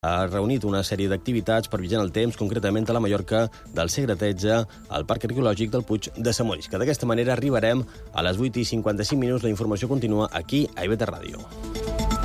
ha reunit una sèrie d'activitats per vigilar el temps, concretament a la Mallorca del Segre XIII, al Parc Arqueològic del Puig de Samolls. D'aquesta manera arribarem a les 8:55 la informació continua aquí a IB3 Ràdio.